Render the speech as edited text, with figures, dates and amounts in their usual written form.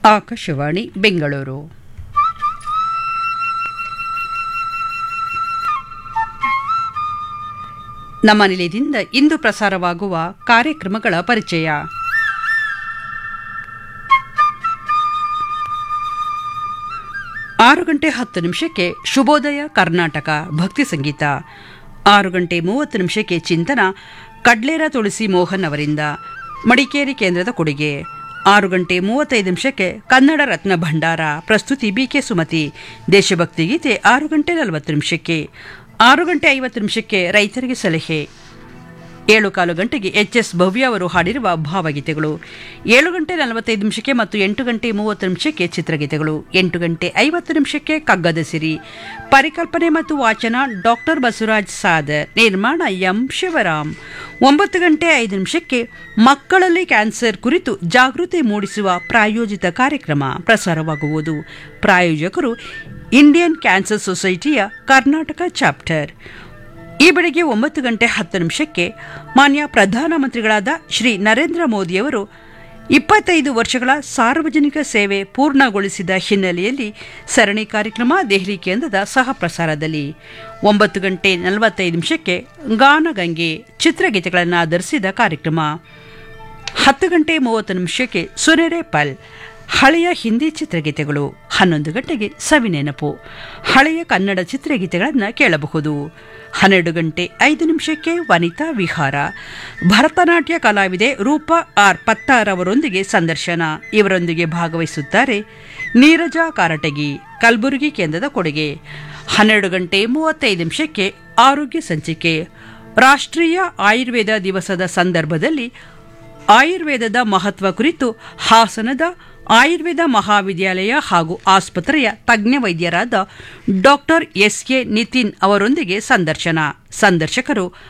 ಆಕಾಶವಾಣಿ ಬೆಂಗಳೂರು. ನಮ್ಮ ನಿಲಯದಿಂದ ಇಂದು ಪ್ರಸಾರವಾಗುವ ಕಾರ್ಯಕ್ರಮಗಳ ಪರಿಚಯ. 6:10 ಶುಭೋದಯ ಕರ್ನಾಟಕ ಭಕ್ತಿ ಸಂಗೀತ. 6:30 ಚಿಂತನ ಕಡ್ಲೇರ ತುಳಸಿ ಮೋಹನ್ ಅವರಿಂದ, ಮಡಿಕೇರಿ ಕೇಂದ್ರದ ಕೊಡುಗೆ. 6:35 ಕನ್ನಡ ರತ್ನ ಭಂಡಾರ, ಪ್ರಸ್ತುತಿ ಬಿಕೆ ಸುಮತಿ. ದೇಶಭಕ್ತಿ ಗೀತೆ 6:40. 6:50 ರೈತರಿಗೆ ಸಲಹೆ. 7:15 HS ಭವ್ಯ ಅವರು ಹಾಡಿರುವ ಭಾವಗೀತೆಗಳು. 7:45 ಮತ್ತು 8:30 ಚಿತ್ರಗೀತೆಗಳು. 8:50 ಕಗ್ಗದ ಸಿರಿ. ಪರಿಕಲ್ಪನೆ ಮತ್ತು ವಾಚನ ಡಾಕ್ಟರ್ ಬಸವರಾಜ್ ಸಾದರ್. ನಿರ್ಮಾಣ ಎಂ ಶಿವರಾಮ್. 9:05 ಮಕ್ಕಳಲ್ಲಿ ಕ್ಯಾನ್ಸರ್ ಕುರಿತು ಜಾಗೃತಿ ಮೂಡಿಸುವ ಪ್ರಾಯೋಜಿತ ಕಾರ್ಯಕ್ರಮ ಪ್ರಸಾರವಾಗುವುದು. ಪ್ರಾಯೋಜಕರು ಇಂಡಿಯನ್ ಕ್ಯಾನ್ಸರ್ ಸೊಸೈಟಿಯ ಕರ್ನಾಟಕ ಚಾಪ್ಟರ್. ಈ ಬೆಳಗ್ಗೆ 9:10 ಮಾನ್ಯ ಪ್ರಧಾನಮಂತ್ರಿಗಳಾದ ಶ್ರೀ ನರೇಂದ್ರ ಮೋದಿಯವರು 25 ವರ್ಷಗಳ ಸಾರ್ವಜನಿಕ ಸೇವೆ ಪೂರ್ಣಗೊಳಿಸಿದ ಹಿನ್ನೆಲೆಯಲ್ಲಿ ಸರಣಿ ಕಾರ್ಯಕ್ರಮ ದೆಹಲಿ ಕೇಂದ್ರದ ಸಹ ಪ್ರಸಾರದಲ್ಲಿ. 9:45 ಗಾನಗಂಗೆ ಚಿತ್ರಗೀತೆಗಳನ್ನು ಆಧರಿಸಿದ ಕಾರ್ಯಕ್ರಮ. 10:30 ಸುನೆರೆ ಪಲ್ ಹಳೆಯ ಹಿಂದಿ ಚಿತ್ರಗೀತೆಗಳು. 11 ಸವಿನೆನಪು ಹಳೆಯ ಕನ್ನಡ ಚಿತ್ರಗೀತೆಗಳನ್ನು ಕೇಳಬಹುದು. 12:05 ವನಿತಾ ವಿಹಾರ ಭರತನಾಟ್ಯ ಕಲಾವಿದೆ ರೂಪಾ ಆರ್ ಪತ್ತಾರ್ ಅವರೊಂದಿಗೆ ಸಂದರ್ಶನ. ಇವರೊಂದಿಗೆ ಭಾಗವಹಿಸುತ್ತಾರೆ ನೀರಜಾ ಕಾರಟಗಿ, ಕಲಬುರಗಿ ಕೇಂದ್ರದ ಕೊಡುಗೆ. 12:35 ಆರೋಗ್ಯ ಸಂಚಿಕೆ. ರಾಷ್ಟ್ರೀಯ ಆಯುರ್ವೇದ ದಿವಸದ ಸಂದರ್ಭದಲ್ಲಿ ಆಯುರ್ವೇದದ ಮಹತ್ವ ಕುರಿತು ಹಾಸನದ ಆಯುರ್ವೇದ ಮಹಾವಿದ್ಯಾಲಯ ಹಾಗೂ ಆಸ್ಪತ್ರೆಯ ತಜ್ಞ ವೈದ್ಯರಾದ ಡಾಕ್ಟರ್ SK ನಿತಿನ್ ಅವರೊಂದಿಗೆ ಸಂದರ್ಶನ. ಸಂದರ್ಶಕರು